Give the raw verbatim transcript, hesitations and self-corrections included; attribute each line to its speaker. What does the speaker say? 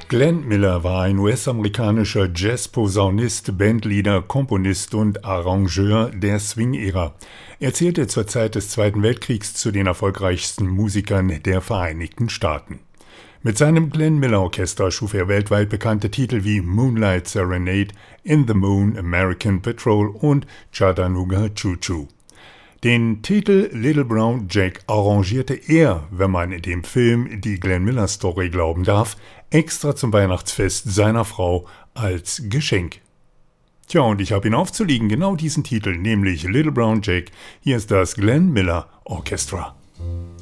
Speaker 1: Glenn Miller war ein U S-amerikanischer Jazz-Posaunist, Bandleader, Komponist und Arrangeur der Swing-Ära. Er zählte zur Zeit des Zweiten Weltkriegs zu den erfolgreichsten Musikern der Vereinigten Staaten. Mit seinem Glenn Miller Orchester schuf er weltweit bekannte Titel wie Moonlight Serenade, In the Moon, American Patrol und Chattanooga Choo Choo. Den Titel Little Brown Jack arrangierte er, wenn man dem Film Die Glenn Miller Story glauben darf, extra zum Weihnachtsfest seiner Frau als Geschenk. Tja, und ich habe ihn aufzulegen, genau diesen Titel, nämlich Little Brown Jack. Hier ist das Glenn Miller Orchestra.